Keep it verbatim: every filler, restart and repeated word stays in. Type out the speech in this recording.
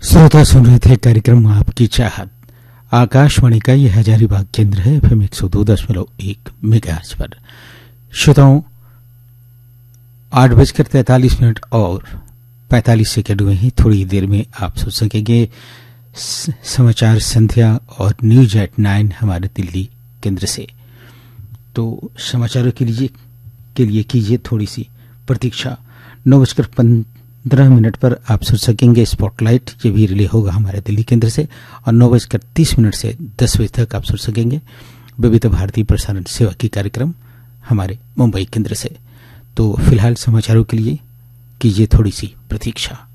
श्रोता सुन रहे थे कार्यक्रम आपकी चाहत। आकाशवाणी का यह हजारीबाग केंद्र है एफएम एक सौ दो दशमलव एक मेगाहर्ट्ज पर। श्रोताओं, आठ बजकर तैतालीस मिनट और पैंतालीस सेकंड हुए हैं। थोड़ी देर में आप सुन सकेंगे समाचार संध्या और न्यूज एट नाइन हमारे दिल्ली केंद्र से। तो समाचारों के लिए के लिए कीजिए थोड़ी सी प्रतीक्षा। नौ बजकर पंद्रह मिनट पर आप सुन सकेंगे स्पॉटलाइट, ये भी रिले होगा हमारे दिल्ली केंद्र से। और नौ बजकर तीस मिनट से दस बजे तक आप सुन सकेंगे विविध भारतीय प्रसारण सेवा की कार्यक्रम हमारे मुंबई केंद्र से। तो फिलहाल समाचारों के लिए कीजिए थोड़ी सी प्रतीक्षा।